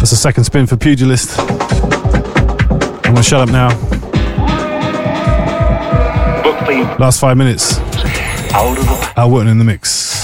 That's a second spin for Pugilist. I'm gonna shut up now. Last 5 minutes. Al Wooten in the mix.